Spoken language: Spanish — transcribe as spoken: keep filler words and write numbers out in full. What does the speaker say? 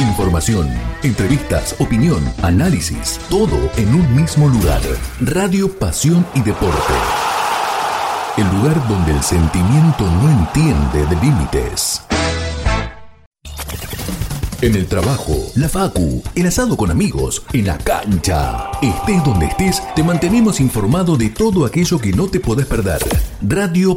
Información, entrevistas, opinión, análisis, todo en un mismo lugar. Radio Pasión y Deporte. El lugar donde el sentimiento no entiende de límites. En el trabajo, la facu, el asado con amigos, en la cancha. Estés donde estés, te mantenemos informado de todo aquello que no te podés perder. Radio